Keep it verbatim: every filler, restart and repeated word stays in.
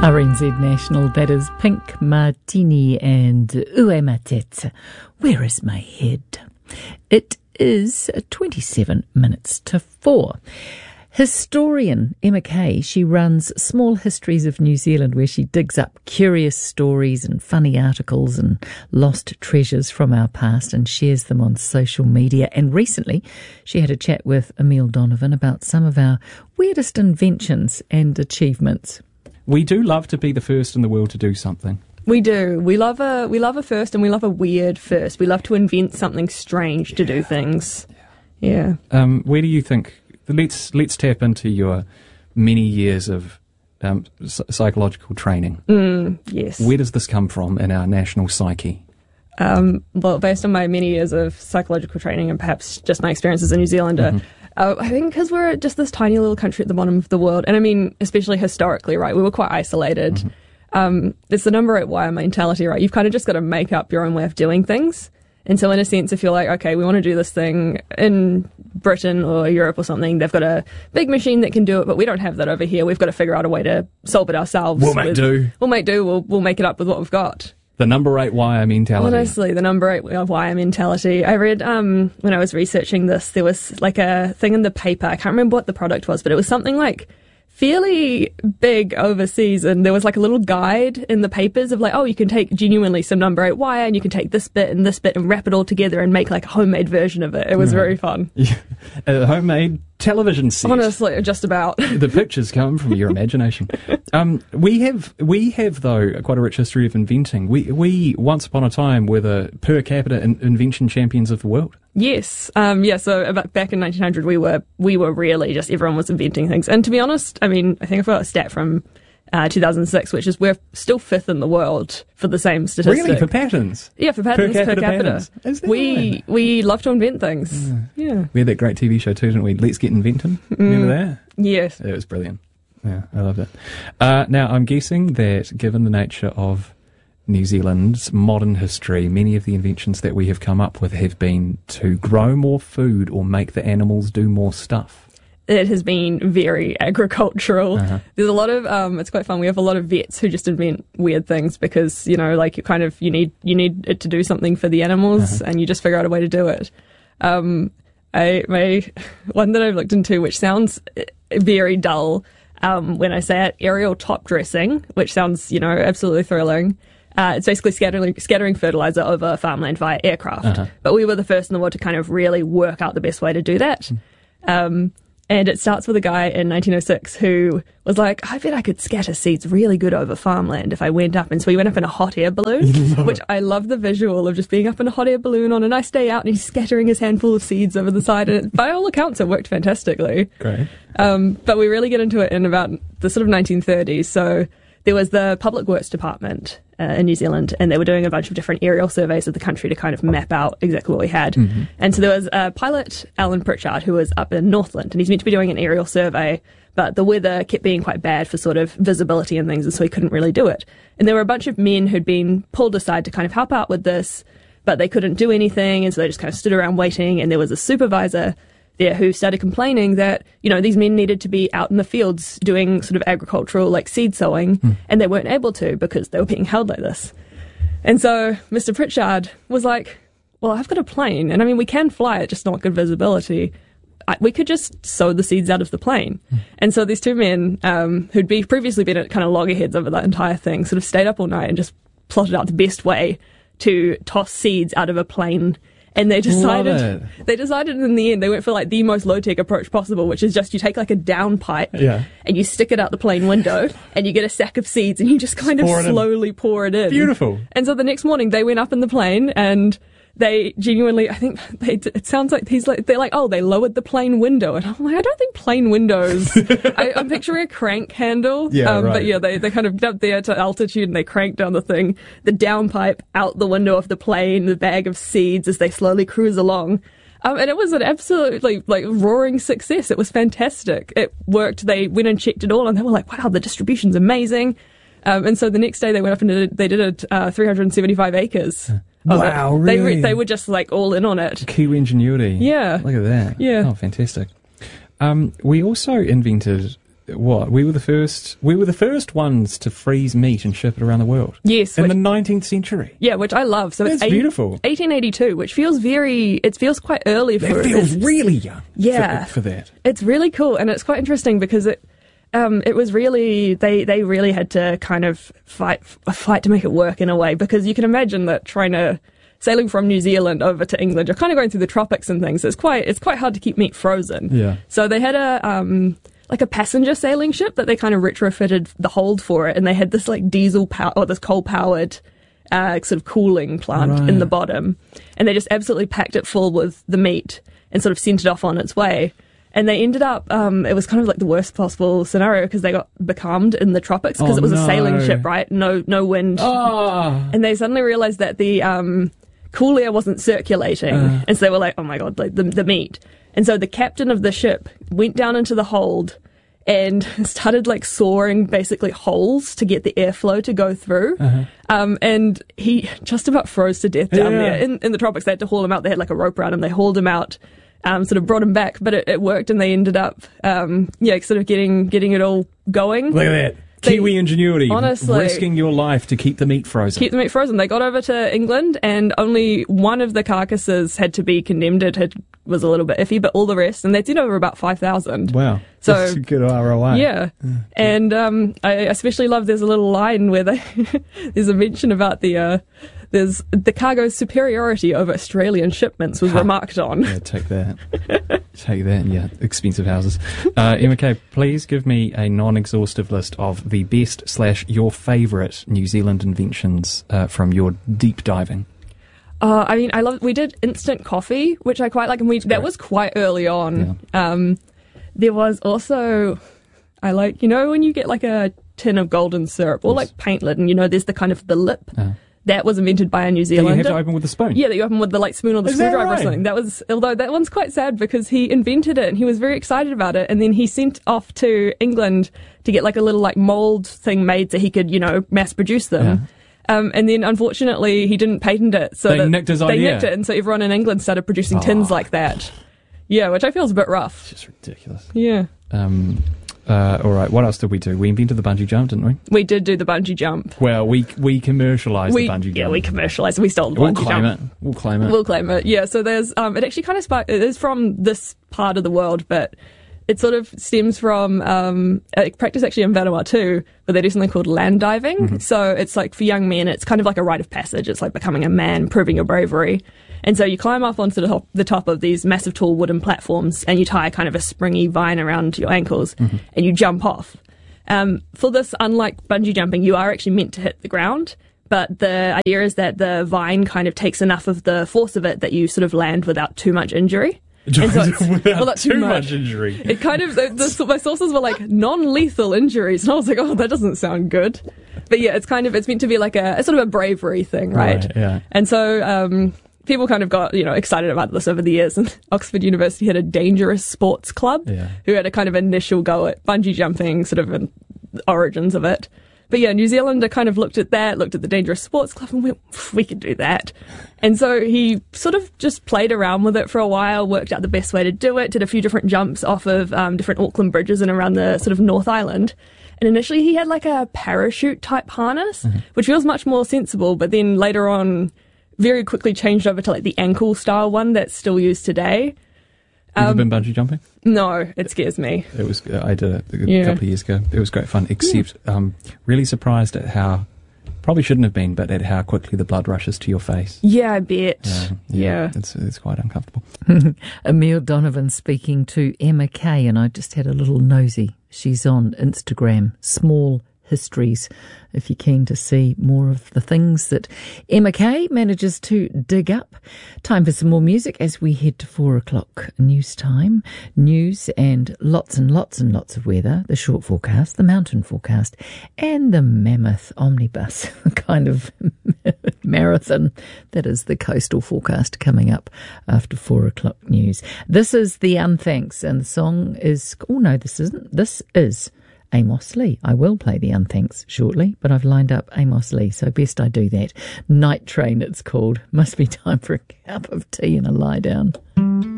R N Z National, that is Pink Martini and Ue Matete. Where is my head? It is twenty-seven minutes to four. Historian Emma Kay, she runs Small Histories of New Zealand, where she digs up curious stories and funny articles and lost treasures from our past and shares them on social media. And recently she had a chat with Emile Donovan about some of our weirdest inventions and achievements. We do love to be the first in the world to do something. We do. We love a we love a first, and we love a weird first. We love to invent something strange to do things. Yeah. Um, where do you think? Let's let's tap into your many years of um, psychological training. Mm, yes. Where does this come from in our national psyche? Um, well, based on my many years of psychological training and perhaps just my experience as a New Zealander. Mm-hmm. Uh, I think because we're just this tiny little country at the bottom of the world, and I mean, especially historically, right? We were quite isolated. Mm-hmm. Um, it's the number eight wire mentality, right? You've kind of just got to make up your own way of doing things. And so in a sense, if you're like, okay, we want to do this thing in Britain or Europe or something, they've got a big machine that can do it, but we don't have that over here. We've got to figure out a way to solve it ourselves. We'll make with, do. We'll make do. We'll, we'll make it up with what we've got. The number eight wire mentality. Honestly, the number eight wire mentality. I read, um, when I was researching this, there was like a thing in the paper. I can't remember what the product was, but it was something like fairly big overseas, and there was like a little guide in the papers of like, oh, you can take genuinely some number eight wire and you can take this bit and this bit and wrap it all together and make like a homemade version of it. It was right. very fun. Yeah. A homemade television set. Honestly, just about. The pictures come from your imagination. Um, we have, we have though quite a rich history of inventing. We, we once upon a time were the per capita in, invention champions of the world. Yes, um, yeah. So about back in nineteen hundred, we were we were really just everyone was inventing things. And to be honest, I mean, I think I've got a stat from uh, two thousand six, which is we're still fifth in the world for the same statistic. Really, for patterns? Yeah, for patterns per capita. Per capita. Patterns. Is that we right? we love to invent things. Yeah. yeah, we had that great T V show too, didn't we? Let's Get Inventing. Remember mm. that? Yes, it was brilliant. Yeah, I loved it. Uh, now, I'm guessing that given the nature of New Zealand's modern history, many of the inventions that we have come up with have been to grow more food or make the animals do more stuff. It has been very agricultural. Uh-huh. There's a lot of, um, it's quite fun. We have a lot of vets who just invent weird things because, you know, like you kind of, you need, you need it to do something for the animals uh-huh. and you just figure out a way to do it. Um, I, my, one that I've looked into, which sounds very dull, um, when I say it, aerial top dressing, which sounds, you know, absolutely thrilling. Uh, it's basically scattering, scattering fertilizer over farmland via aircraft. Uh-huh. But we were the first in the world to kind of really work out the best way to do that. Um, and it starts with a guy in nineteen oh six who was like, I bet I could scatter seeds really good over farmland if I went up. And so he went up in a hot air balloon, which I love the visual of just being up in a hot air balloon on a nice day out and he's scattering his handful of seeds over the side. And it, by all accounts, it worked fantastically. Great. Um, but we really get into it in about the sort of nineteen thirties. So there was the Public Works Department uh, in New Zealand, and they were doing a bunch of different aerial surveys of the country to kind of map out exactly what we had. Mm-hmm. And so there was a pilot, Alan Pritchard, who was up in Northland, and he's meant to be doing an aerial survey, but the weather kept being quite bad for sort of visibility and things, and so he couldn't really do it. And there were a bunch of men who'd been pulled aside to kind of help out with this, but they couldn't do anything, and so they just kind of stood around waiting, and there was a supervisor there who started complaining that, you know, these men needed to be out in the fields doing sort of agricultural, like seed sowing, mm. and they weren't able to because they were being held like this. And so Mister Pritchard was like, well, I've got a plane, and I mean, we can fly it, just not good visibility. I, we could just sow the seeds out of the plane. Mm. And so these two men, um, who'd be previously been at kind of loggerheads over that entire thing, sort of stayed up all night and just plotted out the best way to toss seeds out of a plane. And they decided, they decided in the end, they went for like the most low-tech approach possible, which is just you take like a down pipe yeah. and you stick it out the plane window and you get a sack of seeds and you just kind of pour slowly pour it in. Beautiful. And so the next morning they went up in the plane and they genuinely, I think they, it sounds like he's like, they're like, oh, they lowered the plane window. And I'm like, I don't think plane windows, I, I'm picturing a crank handle. Yeah, um, right. But yeah, they, they kind of got up there to altitude and they cranked down the thing, the downpipe out the window of the plane, the bag of seeds as they slowly cruise along. Um, and it was an absolutely like roaring success. It was fantastic. It worked. They went and checked it all and they were like, wow, the distribution's amazing. Um, and so the next day they went up and did it, they did it, uh, three hundred seventy-five acres. Wow, it. really? They, re- they were just like all in on it. Kiwi ingenuity. Yeah. Look at that. Yeah. Oh, fantastic. Um, we also invented what? We were the first. We were the first ones to freeze meat and ship it around the world. Yes, in which, the nineteenth century. Yeah, which I love. So That's it's eight, beautiful. eighteen eighty-two, which feels very. It feels quite early for. It feels it's, really young. Yeah, for, for that. It's really cool, and it's quite interesting because it. Um, it was really they, they really had to kind of fight fight to make it work in a way, because you can imagine that trying to sailing from New Zealand over to England, you're kind of going through the tropics and things. It's quite it's quite hard to keep meat frozen. Yeah. So they had a um like a passenger sailing ship that they kind of retrofitted the hold for it, and they had this like diesel power or this coal powered uh, sort of cooling plant Right. in the bottom, and they just absolutely packed it full with the meat and sort of sent it off on its way. And they ended up, um, it was kind of like the worst possible scenario because they got becalmed in the tropics because Oh, it was no. a sailing ship, right? No, no wind. Oh. And they suddenly realized that the um, cool air wasn't circulating. Uh. And so they were like, oh my God, like the, the meat. And so the captain of the ship went down into the hold and started like sawing basically holes to get the airflow to go through. Uh-huh. Um, and he just about froze to death down Yeah. there in, in the tropics. They had to haul him out. They had like a rope around him. They hauled him out. Um, sort of brought him back, but it, it worked, and they ended up, um, yeah, sort of getting getting it all going. Look at that. They- Kiwi ingenuity. honestly- Risking your life to keep the meat frozen. Keep the meat frozen. They got over to England, and only one of the carcasses had to be condemned. It had, was a little bit iffy, but all the rest, and they did over about five thousand. Wow. So- That's a good R O I. Yeah, and um, I especially love. There's a little line where they there's a mention about the uh, there's the cargo's superiority over Australian shipments was Ha. remarked on. Yeah, take that. Take that, yeah. Expensive houses. Uh, Emma Kay, please give me a non-exhaustive list of the best slash your favourite New Zealand inventions uh, from your deep diving. Uh, I mean, I love. We did instant coffee, which I quite like, and we that great. was quite early on. Um, there was also, I like, you know, when you get like a tin of golden syrup or Yes. like paint lid, and you know, there's the kind of the lip Uh, that was invented by a New that you Zealander. have to open with a spoon. Yeah, that you open with the like spoon or the Is that screwdriver right? or something. That was, although that one's quite sad because he invented it and he was very excited about it, and then he sent off to England to get like a little like mold thing made so he could, you know, mass produce them. Um, and then unfortunately he didn't patent it, so They that nicked his they idea. nicked it, and so everyone in England started producing tins Oh. like that. Yeah, which I feel is a bit rough. It's just ridiculous. Yeah. Um, uh, all right, what else did we do? We invented the bungee jump, didn't we? We did do the bungee jump. Well, we we commercialised We, the bungee jump. yeah, we commercialised. We stole the We'll bungee claim jump. it. We'll claim it. We'll claim it. Yeah, so there's, um, it actually kind of sparked, it is from this part of the world, but it sort of stems from um, a practice actually in Vanuatu, where they do something called land diving. Mm-hmm. So it's like for young men, it's kind of like a rite of passage. It's like becoming a man, proving your bravery. And so you climb up onto the top, the top of these massive tall wooden platforms, and you tie kind of a springy vine around your ankles, Mm-hmm. and you jump off. Um, for this, unlike bungee jumping, you are actually meant to hit the ground. But the idea is that the vine kind of takes enough of the force of it that you sort of land without too much injury. And so it's- Without well, not too much injury. It kind of, the, the, my sources were like non-lethal injuries, and I was like, oh, that doesn't sound good. But yeah, it's kind of, it's meant to be like a, a sort of a bravery thing, right? Right, yeah. And so um, people kind of got, you know, excited about this over the years, and Oxford University had a dangerous sports club Yeah. who had a kind of initial go at bungee jumping, sort of in the origins of it. But yeah, New Zealander kind of looked at that, looked at the Dangerous Sports Club, and went, we could do that. And so he sort of just played around with it for a while, worked out the best way to do it, did a few different jumps off of um, different Auckland bridges and around the sort of North Island. And initially he had like a parachute type harness, Mm-hmm. which feels much more sensible, but then later on very quickly changed over to like the ankle style one that's still used today. Have Um, you been bungee jumping? No, it scares me. It was. uh, I did it a Yeah. couple of years ago. It was great fun. Except, um, really surprised at how, probably shouldn't have been, but at how quickly the blood rushes to your face. Yeah, I bet. Yeah, Yeah. It's it's quite uncomfortable. Emile Donovan speaking to Emma Kay, and I just had a little nosy. She's on Instagram, Small Histories, if you're keen to see more of the things that Emma Kay manages to dig up. Time for some more music as we head to four o'clock news time. News and lots and lots and lots of weather, the short forecast, the mountain forecast, and the mammoth omnibus kind of marathon that is the coastal forecast coming up after four o'clock news. This is The Unthanks, and the song is, oh no, this isn't, this is Amos Lee. I will play the Unthanks shortly, but I've lined up Amos Lee, so best I do that. Night Train, it's called. Must be time for a cup of tea and a lie down.